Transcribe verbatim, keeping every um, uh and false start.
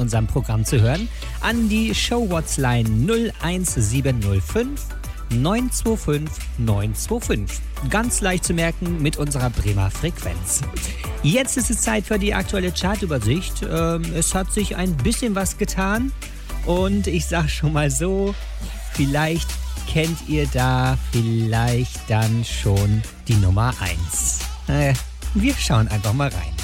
unserem Programm zu hören, an die Showwatch-Line null eins sieben null fünf neun zwei fünf neun zwei fünf. Ganz leicht zu merken mit unserer Bremer Frequenz. Jetzt ist es Zeit für die aktuelle Chartübersicht. Ähm, es hat sich ein bisschen was getan und ich sag schon mal so, vielleicht kennt ihr da vielleicht dann schon die Nummer eins. Äh, wir schauen einfach mal rein.